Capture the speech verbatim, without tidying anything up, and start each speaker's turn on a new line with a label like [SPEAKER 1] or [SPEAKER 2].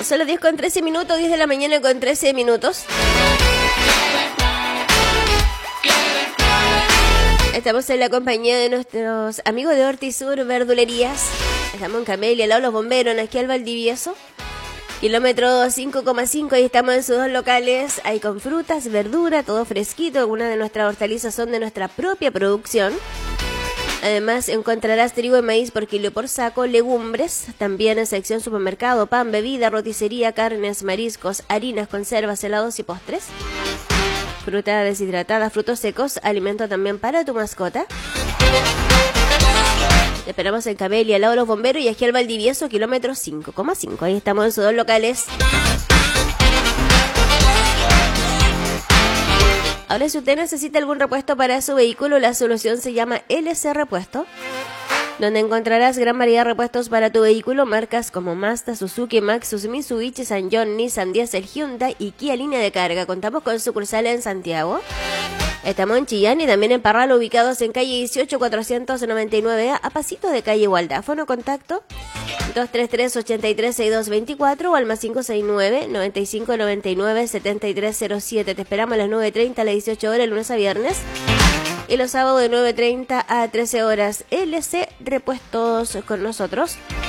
[SPEAKER 1] son las diez con trece minutos, diez de la mañana con trece minutos. Estamos en la compañía de nuestros amigos de Hortisur Verdulerías. Estamos en Camelia, al lado de los bomberos, en aquí al Valdivieso. Kilómetro cinco coma cinco, ahí estamos en sus dos locales. Hay con frutas, verdura, todo fresquito. Algunas de nuestras hortalizas son de nuestra propia producción. Además encontrarás trigo y maíz por kilo por saco, legumbres, también en sección supermercado, pan, bebida, roticería, carnes, mariscos, harinas, conservas, helados y postres. Fruta deshidratada, frutos secos, alimento también para tu mascota. Te esperamos en Camelia, al lado de los bomberos, y aquí al Valdivieso, kilómetro cinco coma cinco. Ahí estamos en sus dos locales. Ahora, si usted necesita algún repuesto para su vehículo, la solución se llama L C Repuesto, donde encontrarás gran variedad de repuestos para tu vehículo, marcas como Mazda, Suzuki, Maxus, Mitsubishi, Sanyong, Nissan, Diesel, Hyundai y Kia Línea de Carga. Contamos con sucursales en Santiago. Estamos en Chillán y también en Parral, ubicados en calle dieciocho, cuatrocientos noventa y nueve A, a pasitos de calle Igualdad. Fono contacto dos tres tres, ocho tres, seis dos dos cuatro o al más cinco seis nueve, noventa y cinco noventa y nueve, setenta y tres cero siete. Te esperamos a las nueve treinta, a las dieciocho horas, lunes a viernes. Y los sábados de nueve treinta a trece horas. L C Repuestos con nosotros.